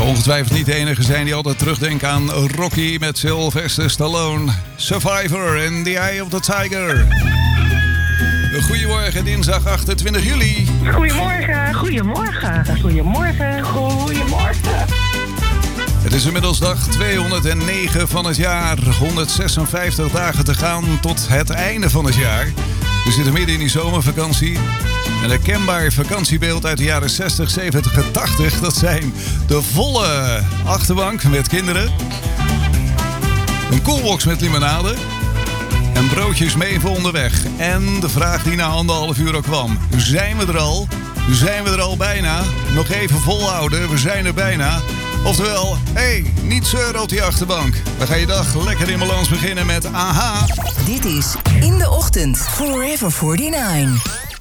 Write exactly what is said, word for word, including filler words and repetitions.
zal ongetwijfeld niet de enige zijn die altijd terugdenkt aan Rocky met Sylvester Stallone. Survivor in the Eye of the Tiger. Goedemorgen, dinsdag achtentwintig juli. Goedemorgen, goedemorgen, goedemorgen, goedemorgen. Het is inmiddels dag tweehonderdnegen van het jaar. honderdzesenvijftig dagen te gaan tot het einde van het jaar. We zitten midden in die zomervakantie. Een herkenbaar vakantiebeeld uit de jaren zestig, zeventig en tachtig. Dat zijn de volle achterbank met kinderen. Een koelbox met limonade. En broodjes mee voor onderweg. En de vraag die na anderhalf uur al kwam. Zijn we er al? Zijn we er al bijna? Nog even volhouden, we zijn er bijna. Oftewel, hé, hey, niet zeuren op die achterbank. We gaan je dag lekker in balans beginnen met A H A. Dit is In de Ochtend, Forever negenenveertig.